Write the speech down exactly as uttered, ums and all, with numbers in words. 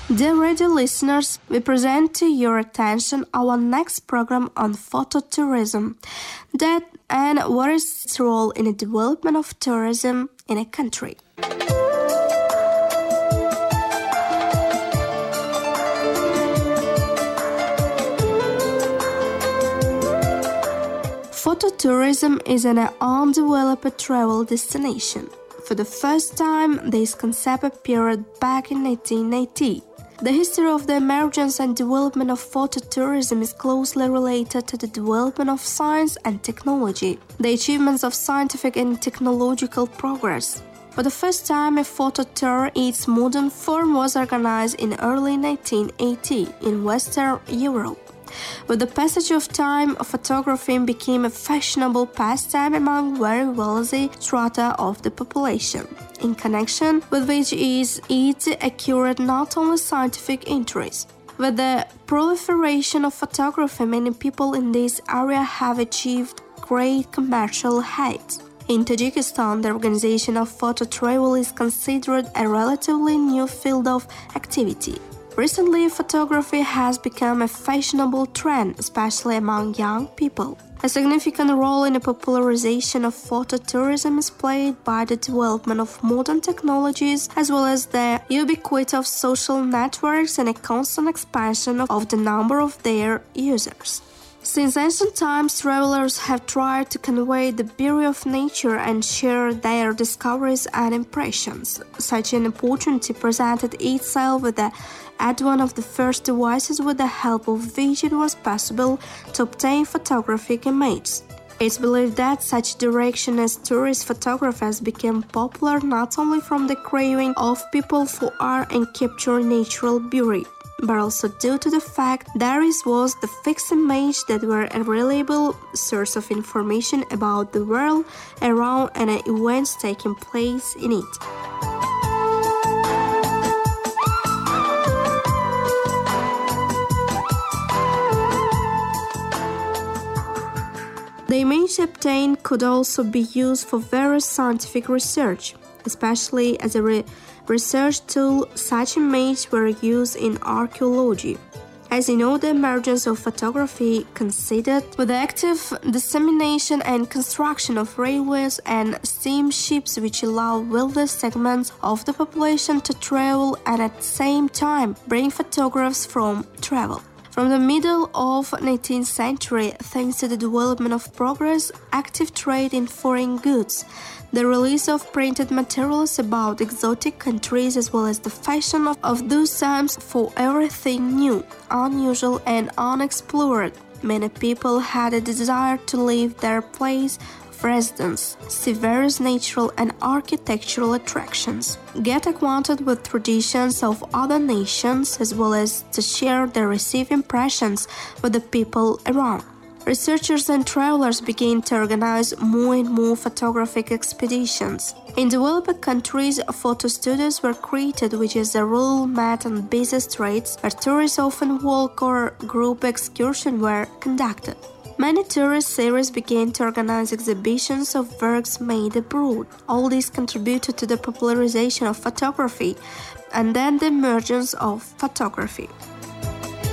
Dear radio listeners, we present to your attention our next program on phototourism. That and what is its role in the development of tourism in a country. Phototourism is an undeveloped travel destination. For the first time, this concept appeared back in nineteen eighty. The history of the emergence and development of phototourism is closely related to the development of science and technology, the achievements of scientific and technological progress. For the first time, a photo tour in its modern form was organized in early nineteen eighty in Western Europe. With the passage of time, photography became a fashionable pastime among very wealthy strata of the population, in connection with which is it acquired not only scientific interest. With the proliferation of photography, many people in this area have achieved great commercial heights. In Tajikistan, the organization of photo travel is considered a relatively new field of activity. Recently, photography has become a fashionable trend, especially among young people. A significant role in the popularization of phototourism is played by the development of modern technologies as well as the ubiquity of social networks and a constant expansion of the number of their users. Since ancient times, travelers have tried to convey the beauty of nature and share their discoveries and impressions. Such an opportunity presented itself with the advent of the first devices with the help of which it was possible to obtain photographic images. It's believed that such direction as tourist photography has become popular not only from the craving of people for art and capture natural beauty, but also due to the fact that it was the fixed image that were a reliable source of information about the world around and the events taking place in it. The image obtained could also be used for various scientific research, especially as a re- research tool. Such images were used in archaeology. As you know, the emergence of photography coincided with the active dissemination and construction of railways and steamships, which allow vast segments of the population to travel and at the same time bring photographs from travel. From the middle of nineteenth century, thanks to the development of progress, active trade in foreign goods, the release of printed materials about exotic countries as well as the fashion of, of those times for everything new, unusual and unexplored, many people had a desire to leave their place of residence, see various natural and architectural attractions, get acquainted with traditions of other nations as well as to share their received impressions with the people around. Researchers and travelers began to organize more and more photographic expeditions. In developed countries, photo studios were created, which is a rule met on busy streets where tourists often walk or group excursions were conducted. Many tourist series began to organize exhibitions of works made abroad. All this contributed to the popularization of photography and then the emergence of photography.